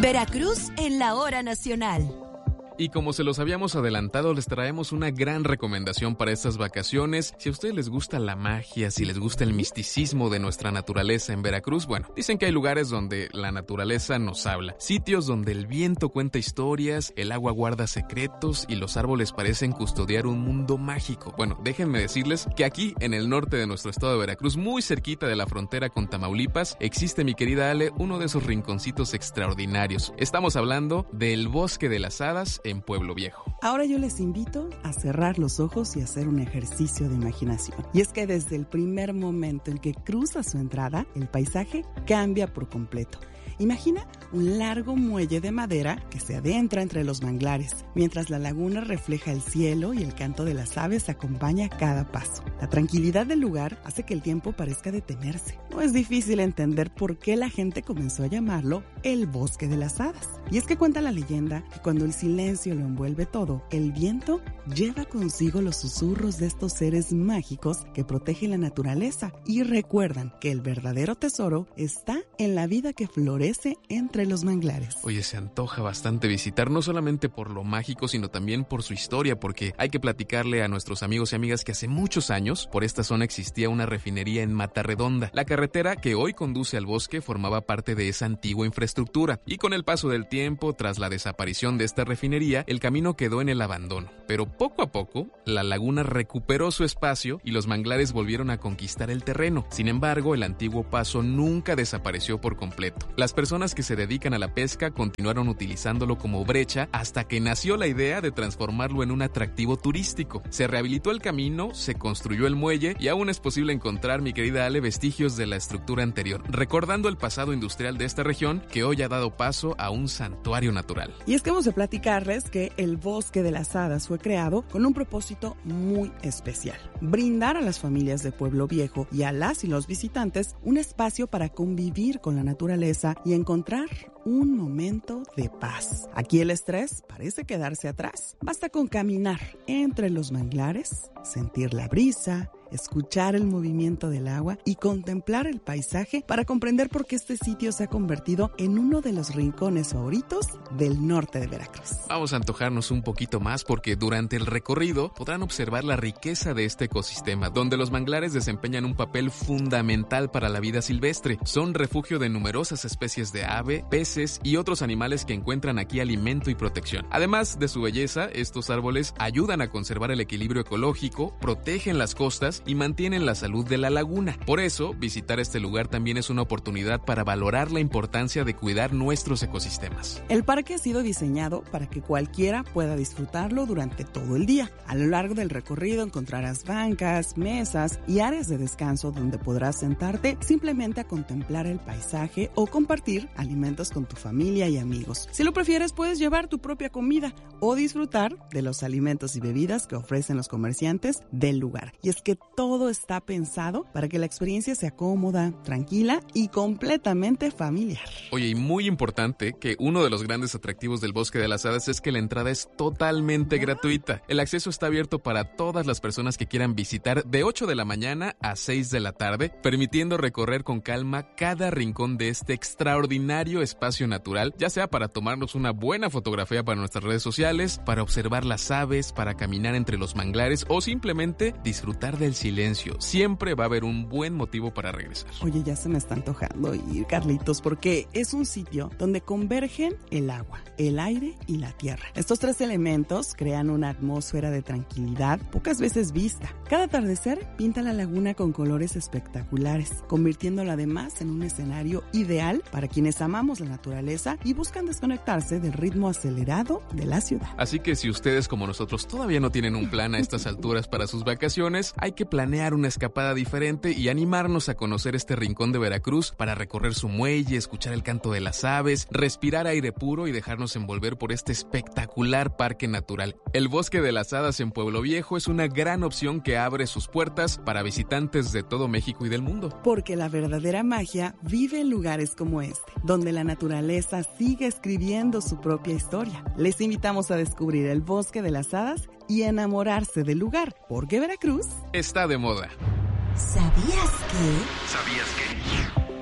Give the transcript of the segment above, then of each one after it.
Veracruz en la hora nacional. Y como se los habíamos adelantado, les traemos una gran recomendación para estas vacaciones. Si a ustedes les gusta la magia, si les gusta el misticismo de nuestra naturaleza en Veracruz, bueno, dicen que hay lugares donde la naturaleza nos habla. Sitios donde el viento cuenta historias, el agua guarda secretos y los árboles parecen custodiar un mundo mágico. Bueno, déjenme decirles que aquí, en el norte de nuestro estado de Veracruz, muy cerquita de la frontera con Tamaulipas, existe, mi querida Ale, uno de esos rinconcitos extraordinarios. Estamos hablando del Bosque de las Hadas en Pueblo Viejo. Ahora yo les invito a cerrar los ojos y hacer un ejercicio de imaginación. Y es que desde el primer momento en que cruza su entrada, el paisaje cambia por completo. Imagina un largo muelle de madera que se adentra entre los manglares, mientras la laguna refleja el cielo y el canto de las aves acompaña cada paso. La tranquilidad del lugar hace que el tiempo parezca detenerse. No es difícil entender por qué la gente comenzó a llamarlo el Bosque de las Hadas. Y es que cuenta la leyenda que cuando el silencio lo envuelve todo, el viento lleva consigo los susurros de estos seres mágicos que protegen la naturaleza y recuerdan que el verdadero tesoro está en la vida que florece entre los manglares. Oye, se antoja bastante visitar, no solamente por lo mágico, sino también por su historia, porque hay que platicarle a nuestros amigos y amigas que hace muchos años por esta zona existía una refinería en Matarredonda. La carretera que hoy conduce al bosque formaba parte de esa antigua infraestructura y con el paso del tiempo, tras la desaparición de esta refinería, el camino quedó en el abandono. Pero poco a poco, la laguna recuperó su espacio y los manglares volvieron a conquistar el terreno. Sin embargo, el antiguo paso nunca desapareció por completo. Las personas que se dedican a la pesca continuaron utilizándolo como brecha hasta que nació la idea de transformarlo en un atractivo turístico. Se rehabilitó el camino, se construyó el muelle y aún es posible encontrar, mi querida Ale, vestigios de la estructura anterior, recordando el pasado industrial de esta región que hoy ha dado paso a un santuario natural. Y es que hemos de platicarles que el Bosque de las Hadas fue creado con un propósito muy especial: brindar a las familias de Pueblo Viejo y a las y los visitantes un espacio para convivir con la naturaleza y encontrar un momento de paz. Aquí el estrés parece quedarse atrás. Basta con caminar entre los manglares, sentir la brisa, escuchar el movimiento del agua y contemplar el paisaje para comprender por qué este sitio se ha convertido en uno de los rincones favoritos del norte de Veracruz. Vamos a antojarnos un poquito más porque durante el recorrido podrán observar la riqueza de este ecosistema, donde los manglares desempeñan un papel fundamental para la vida silvestre. Son refugio de numerosas especies de ave, peces y otros animales que encuentran aquí alimento y protección. Además de su belleza, estos árboles ayudan a conservar el equilibrio ecológico, protegen las costas y mantienen la salud de la laguna. Por eso, visitar este lugar también es una oportunidad para valorar la importancia de cuidar nuestros ecosistemas. El parque ha sido diseñado para que cualquiera pueda disfrutarlo durante todo el día. A lo largo del recorrido encontrarás bancas, mesas y áreas de descanso donde podrás sentarte simplemente a contemplar el paisaje o compartir alimentos con tu familia y amigos. Si lo prefieres, puedes llevar tu propia comida o disfrutar de los alimentos y bebidas que ofrecen los comerciantes del lugar. Y es que todo está pensado para que la experiencia sea cómoda, tranquila y completamente familiar. Oye, y muy importante que uno de los grandes atractivos del Bosque de las Hadas es que la entrada es totalmente gratuita. El acceso está abierto para todas las personas que quieran visitar de 8 de la mañana a 6 de la tarde, permitiendo recorrer con calma cada rincón de este extraordinario espacio natural, ya sea para tomarnos una buena fotografía para nuestras redes sociales, para observar las aves, para caminar entre los manglares o simplemente disfrutar del silencio. Siempre va a haber un buen motivo para regresar. Oye, ya se me está antojando ir, Carlitos, porque es un sitio donde convergen el agua, el aire y la tierra. Estos tres elementos crean una atmósfera de tranquilidad pocas veces vista. Cada atardecer pinta la laguna con colores espectaculares, convirtiéndola además en un escenario ideal para quienes amamos la naturaleza y buscan desconectarse del ritmo acelerado de la ciudad. Así que si ustedes como nosotros todavía no tienen un plan a estas alturas para sus vacaciones, hay que planear una escapada diferente y animarnos a conocer este rincón de Veracruz para recorrer su muelle, escuchar el canto de las aves, respirar aire puro y dejarnos envolver por este espectacular parque natural. El Bosque de las Hadas en Pueblo Viejo es una gran opción que abre sus puertas para visitantes de todo México y del mundo. Porque la verdadera magia vive en lugares como este, donde la naturaleza sigue escribiendo su propia historia. Les invitamos a descubrir el Bosque de las Hadas y enamorarse del lugar, porque Veracruz está de moda. ¿Sabías que? ¿Sabías que?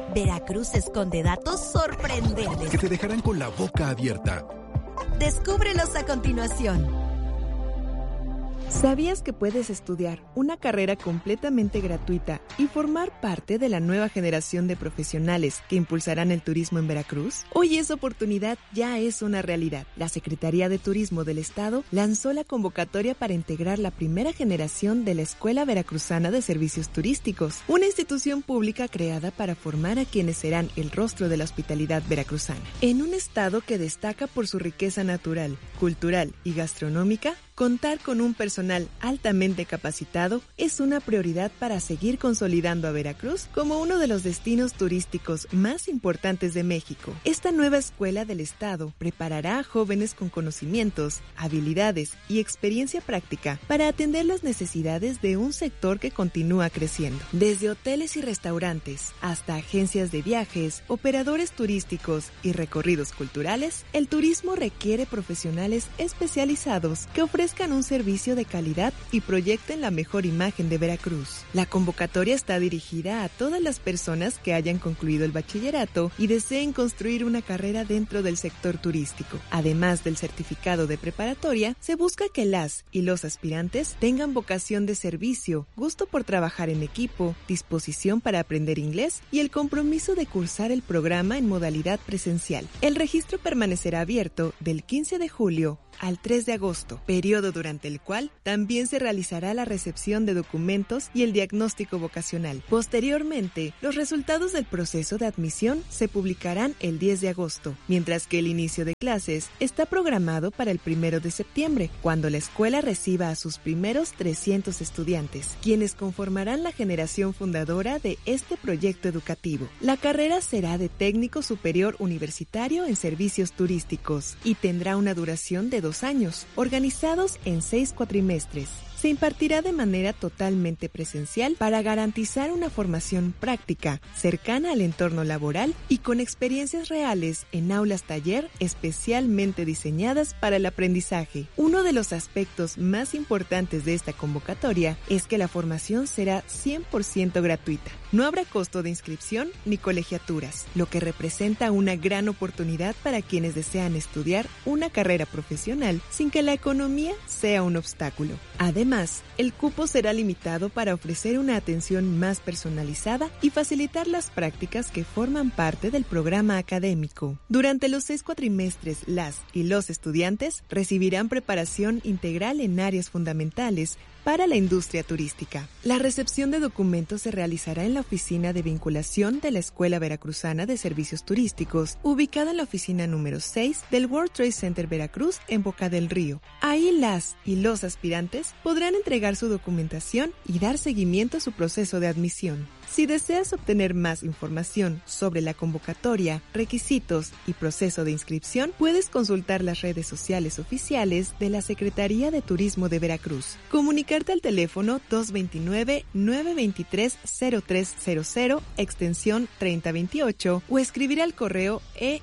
Veracruz esconde datos sorprendentes que te dejarán con la boca abierta. Descúbrelos a continuación. ¿Sabías que puedes estudiar una carrera completamente gratuita y formar parte de la nueva generación de profesionales que impulsarán el turismo en Veracruz? Hoy esa oportunidad ya es una realidad. La Secretaría de Turismo del Estado lanzó la convocatoria para integrar la primera generación de la Escuela Veracruzana de Servicios Turísticos, una institución pública creada para formar a quienes serán el rostro de la hospitalidad veracruzana. En un estado que destaca por su riqueza natural, cultural y gastronómica, contar con un personal altamente capacitado es una prioridad para seguir consolidando a Veracruz como uno de los destinos turísticos más importantes de México. Esta nueva escuela del Estado preparará a jóvenes con conocimientos, habilidades y experiencia práctica para atender las necesidades de un sector que continúa creciendo. Desde hoteles y restaurantes hasta agencias de viajes, operadores turísticos y recorridos culturales, el turismo requiere profesionales especializados que ofrezcan un servicio de calidad y proyecten la mejor imagen de Veracruz. La convocatoria está dirigida a todas las personas que hayan concluido el bachillerato y deseen construir una carrera dentro del sector turístico. Además del certificado de preparatoria, se busca que las y los aspirantes tengan vocación de servicio, gusto por trabajar en equipo, disposición para aprender inglés y el compromiso de cursar el programa en modalidad presencial. El registro permanecerá abierto del 15 de julio al 3 de agosto, periodo durante el cual también se realizará la recepción de documentos y el diagnóstico vocacional. Posteriormente, los resultados del proceso de admisión se publicarán el 10 de agosto, mientras que el inicio de clases está programado para el 1 de septiembre, cuando la escuela reciba a sus primeros 300 estudiantes, quienes conformarán la generación fundadora de este proyecto educativo. La carrera será de técnico superior universitario en servicios turísticos y tendrá una duración de 2 años, organizados en 6 cuatrimestres. Se impartirá de manera totalmente presencial para garantizar una formación práctica, cercana al entorno laboral y con experiencias reales en aulas taller especialmente diseñadas para el aprendizaje. Uno de los aspectos más importantes de esta convocatoria es que la formación será 100% gratuita. No habrá costo de inscripción ni colegiaturas, lo que representa una gran oportunidad para quienes desean estudiar una carrera profesional sin que la economía sea un obstáculo. Además, el cupo será limitado para ofrecer una atención más personalizada y facilitar las prácticas que forman parte del programa académico. Durante los 6 cuatrimestres, las y los estudiantes recibirán preparación integral en áreas fundamentales para la industria turística. La recepción de documentos se realizará en la oficina de vinculación de la Escuela Veracruzana de Servicios Turísticos, ubicada en la oficina número 6 del World Trade Center Veracruz en Boca del Río. Ahí las y los aspirantes podrán entregar su documentación y dar seguimiento a su proceso de admisión. Si deseas obtener más información sobre la convocatoria, requisitos y proceso de inscripción, puedes consultar las redes sociales oficiales de la Secretaría de Turismo de Veracruz. Comunicarte al teléfono 229-923-0300, extensión 3028, o escribir al correo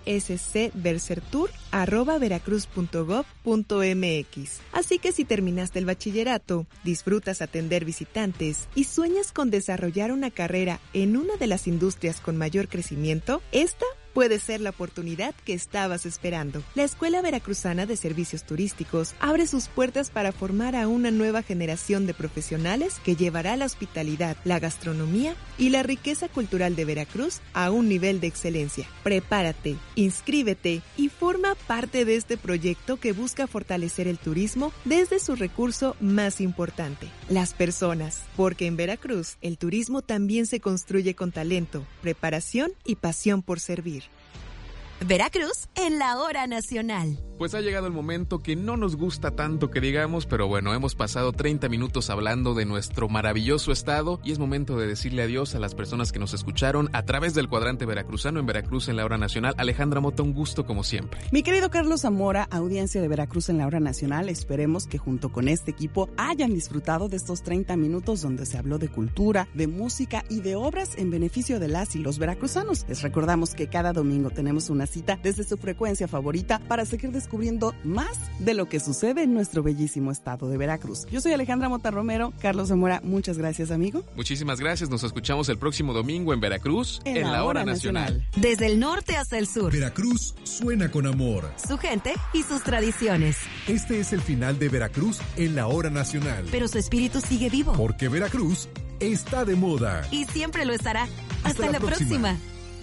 escversertour@veracruz.gov.mx. Así que si terminaste el bachillerato, disfrutas atender visitantes y sueñas con desarrollar una carrera en una de las industrias con mayor crecimiento, esta puede ser la oportunidad que estabas esperando. La Escuela Veracruzana de Servicios Turísticos abre sus puertas para formar a una nueva generación de profesionales que llevará la hospitalidad, la gastronomía y la riqueza cultural de Veracruz a un nivel de excelencia. Prepárate, inscríbete y forma parte de este proyecto que busca fortalecer el turismo desde su recurso más importante, las personas, porque en Veracruz el turismo también se construye con talento, preparación y pasión por servir. Veracruz en la hora nacional. Pues ha llegado el momento que no nos gusta tanto que digamos, pero bueno, hemos pasado 30 minutos hablando de nuestro maravilloso estado y es momento de decirle adiós a las personas que nos escucharon a través del cuadrante veracruzano en Veracruz en la hora nacional. Alejandra Mota, un gusto como siempre. Mi querido Carlos Zamora, audiencia de Veracruz en la hora nacional, esperemos que junto con este equipo hayan disfrutado de estos 30 minutos donde se habló de cultura, de música y de obras en beneficio de las y los veracruzanos. Les recordamos que cada domingo tenemos una cita desde su frecuencia favorita para seguir descubriendo descubriendo más de lo que sucede en nuestro bellísimo estado de Veracruz. Yo soy Alejandra Mota Romero. Carlos Zamora, muchas gracias, amigo. Muchísimas gracias. Nos escuchamos el próximo domingo en Veracruz, en la Hora Nacional. Desde el norte hasta el sur. Veracruz suena con amor. Su gente y sus tradiciones. Este es el final de Veracruz en la Hora Nacional. Pero su espíritu sigue vivo. Porque Veracruz está de moda. Y siempre lo estará. Hasta la próxima.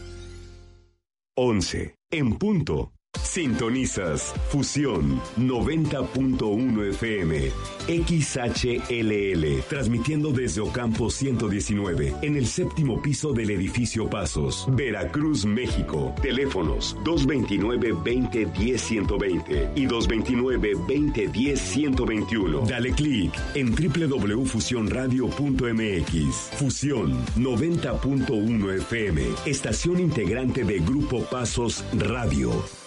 11 en punto. Sintonizas Fusión 90.1 FM XHLL, transmitiendo desde Ocampo 119 en el séptimo piso del edificio Pasos, Veracruz, México. Teléfonos 229-2010-120 y 229-2010-121. Dale clic en www.fusionradio.mx. Fusión 90.1 FM, estación integrante de Grupo Pasos Radio.